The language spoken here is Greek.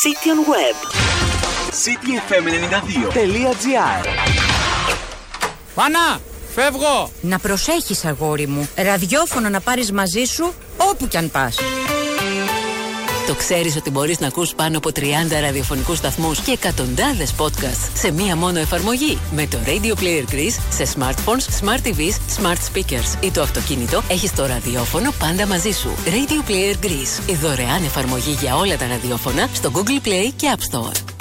City on Web. cityfm92.gr. Φάνα, φεύγω! Να προσέχεις, αγόρι μου. Ραδιόφωνο να πάρεις μαζί σου όπου κι αν πας. Το ξέρεις ότι μπορείς να ακούς πάνω από 30 ραδιοφωνικούς σταθμούς και εκατοντάδες podcasts σε μία μόνο εφαρμογή? Με το Radio Player Greece σε smartphones, smart TVs, smart speakers ή το αυτοκίνητο έχεις το ραδιόφωνο πάντα μαζί σου. Radio Player Greece, η δωρεάν εφαρμογή για όλα τα ραδιόφωνα στο Google Play και App Store.